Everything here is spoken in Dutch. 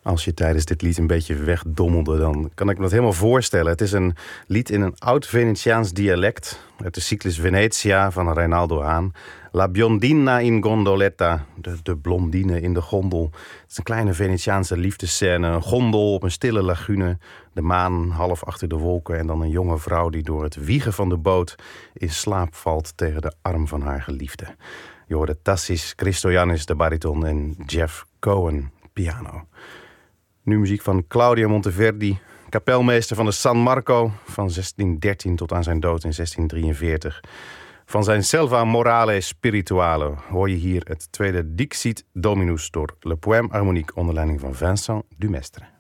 Als je tijdens dit lied een beetje wegdommelde, dan kan ik me dat helemaal voorstellen. Het is een lied in een oud Venetiaans dialect uit de cyclus Venetia van Reinaldo Hahn. La biondina in gondoletta, de blondine in de gondel. Het is een kleine Venetiaanse liefdesscène. Een gondel op een stille lagune, de maan half achter de wolken en dan een jonge vrouw die door het wiegen van de boot in slaap valt tegen de arm van haar geliefde. Je hoorde Tassis Christoyannis, de bariton, en Jeff Cohen, piano. Nu muziek van Claudio Monteverdi, kapelmeester van de San Marco van 1613 tot aan zijn dood in 1643. Van zijn Selva Morale Spirituale hoor je hier het tweede Dixit Dominus door Le Poème Harmonique onder leiding van Vincent Dumestre.